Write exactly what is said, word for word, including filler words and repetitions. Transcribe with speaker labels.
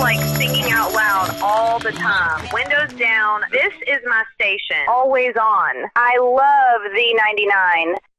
Speaker 1: like singing out loud all the time. Windows down. This is my station. Always on. I love Z ninety-nine.